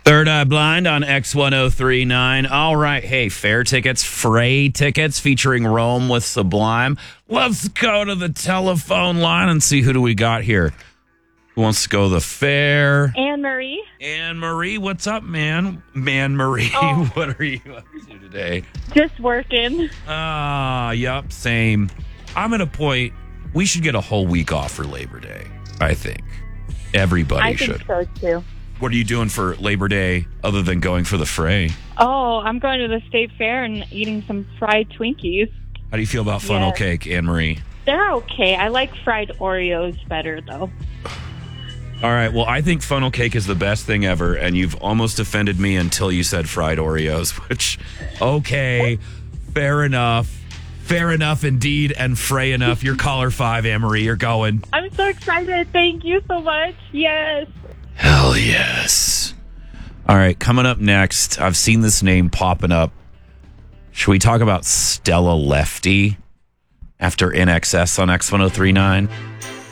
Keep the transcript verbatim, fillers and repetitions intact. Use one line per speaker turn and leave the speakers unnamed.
Third Eye Blind on X ten thirty-nine. All right. Hey, fair tickets, Fray tickets featuring Rome with Sublime. Let's go to the telephone line and see who do we got here. Who wants to go to the fair?
Anne Marie.
Anne Marie, what's up, man? Man Marie,
Oh.
What are you up to today?
Just working.
Ah, yup, same. I'm at a point, we should get a whole week off for Labor Day, I think. Everybody
I
should.
think so, too.
What are you doing for Labor Day other than going for the fray?
Oh, I'm going to the state fair and eating some fried Twinkies.
How do you feel about funnel
Yes.
cake, Anne Marie?
They're okay. I like fried Oreos better, though.
All right, well, I think funnel cake is the best thing ever, and you've almost offended me until you said fried Oreos, which, okay, fair enough. Fair enough indeed, and fray enough. You're caller five, Anne Marie. You're going.
I'm so excited. Thank you so much. Yes.
Hell yes. All right, coming up next, I've seen this name popping up. Should we talk about Stella Lefty after N X S on X ten thirty-nine?